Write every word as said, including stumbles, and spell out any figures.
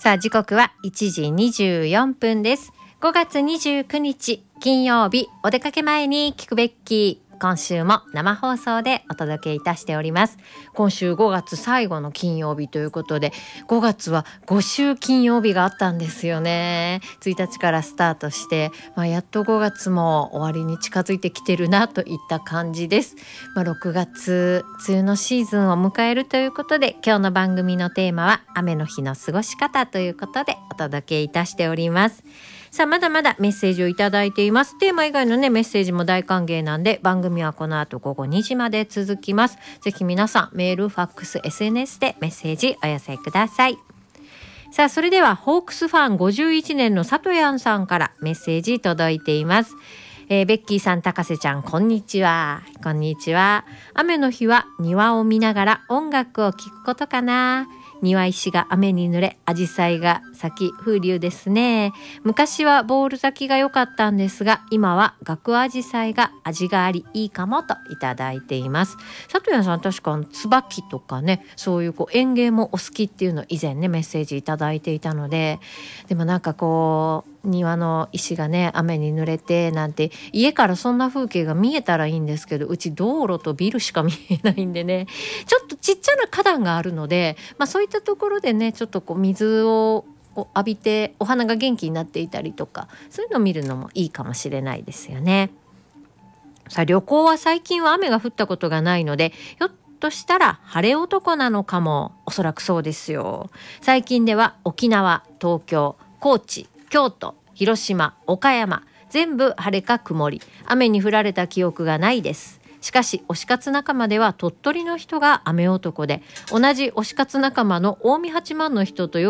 さあ時刻はいちじにじゅうよんぷんです。ごがつにじゅうくにち金曜日、お出かけ前に聞くべき、今週も生放送でお届けいたしております。今週ごがつ最後の金曜日ということで、ごがつはご週金曜日があったんですよね。ついたちからスタートして、まあ、やっとごがつも終わりに近づいてきてるなといった感じです。まあ、ろくがつ梅雨のシーズンを迎えるということで、今日の番組のテーマは雨の日の過ごし方ということでお届けいたしております。さあまだまだメッセージをいただいています。テーマ以外のねメッセージも大歓迎なんで、番組はこの後ごごにじまで続きます。ぜひ皆さんメール、ファックス、エスエヌエス でメッセージお寄せください。さあそれではホークスファンごじゅういちねんのさとやんさんからメッセージ届いています。えー、ベッキーさん、高瀬ちゃん、こんにちは。こんにちは。雨の日は庭を見ながら音楽を聴くことかな。庭石が雨に濡れ、紫陽花が咲き風流ですね。昔はボール咲きが良かったんですが、今は学紫陽花が味がありいいかもといただいています。佐藤屋さん、確か椿とかね、そういうこう園芸もお好きっていうのを以前ねメッセージいただいていたので、でもなんかこう庭の石がね雨に濡れてなんて、家からそんな風景が見えたらいいんですけど、うち道路とビルしか見えないんでね、ちょっとちっちゃな花壇があるので、まあそういったところでねちょっとこう水を浴びてお花が元気になっていたりとか、そういうのを見るのもいいかもしれないですよね。さあ旅行は最近は雨が降ったことがないので、ひょっとしたら晴れ男なのかも。おそらくそうですよ。最近では沖縄、東京、高知、京都、広島、岡山、全部晴れか曇り、雨に降られた記憶がないです。しかし推し活仲間では鳥取の人が雨男で、同じ推し活仲間の近江八幡の人とよ